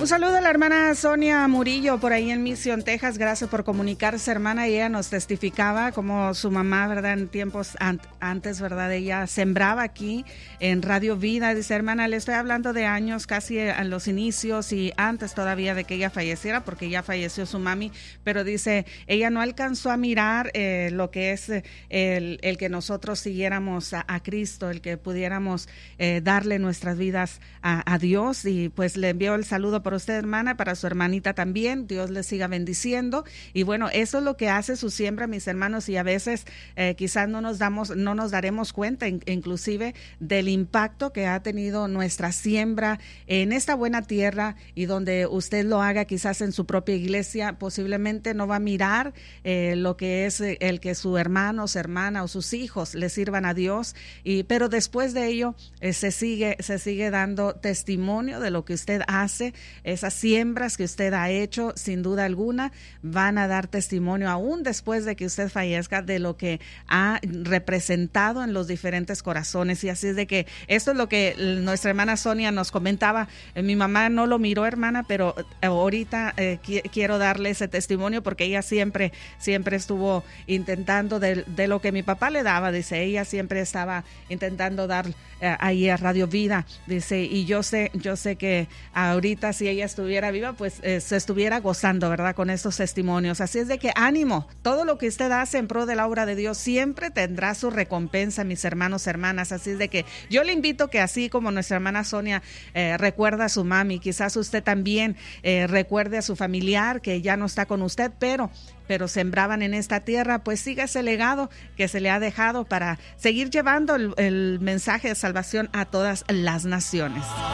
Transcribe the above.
Un saludo a la hermana Sonia Murillo por ahí en Mission, Texas. Gracias por comunicarse, hermana. Ella nos testificaba como su mamá, ¿verdad? En tiempos antes, ¿verdad? Ella sembraba aquí en Radio Vida. Dice, hermana, le estoy hablando de años casi a los inicios y antes todavía de que ella falleciera, porque ya falleció su mami. Pero dice, ella no alcanzó a mirar lo que es el que nosotros siguiéramos a Cristo, el que pudiéramos darle nuestras vidas a Dios. Y pues le envió el saludo para usted, hermana, para su hermanita también. Dios les siga bendiciendo. Y bueno, eso es lo que hace su siembra, mis hermanos, y a veces quizás no nos daremos cuenta inclusive del impacto que ha tenido nuestra siembra en esta buena tierra, y donde usted lo haga quizás en su propia iglesia, posiblemente no va a mirar lo que es el que su hermano, su hermana o sus hijos le sirvan a Dios, pero después de ello se sigue dando testimonio de lo que usted hace. Esas siembras que usted ha hecho, sin duda alguna, van a dar testimonio aún después de que usted fallezca de lo que ha representado en los diferentes corazones. Y así es de que esto es lo que nuestra hermana Sonia nos comentaba. Mi mamá no lo miró, hermana, pero ahorita quiero darle ese testimonio, porque ella siempre estuvo intentando de lo que mi papá le daba. Dice, ella siempre estaba intentando dar ahí a Radio Vida. Dice, y yo sé que ahorita, si ella estuviera viva, pues se estuviera gozando, ¿verdad?, con estos testimonios. Así es de que ánimo, todo lo que usted hace en pro de la obra de Dios siempre tendrá su recompensa, mis hermanos, hermanas. Así es de que yo le invito que, así como nuestra hermana Sonia recuerda a su mami, quizás usted también recuerde a su familiar que ya no está con usted, pero sembraban en esta tierra. Pues siga ese legado que se le ha dejado para seguir llevando el mensaje de salvación a todas las naciones.